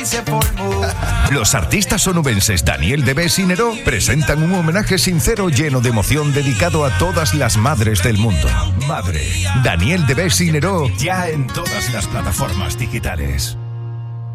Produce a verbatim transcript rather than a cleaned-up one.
se formó. Los artistas onubenses Daniel Debes y Neró presentan un homenaje sincero lleno de emoción dedicado a todas las madres del mundo. Madre, Daniel Debes y Neró, ya en todas las plataformas digitales.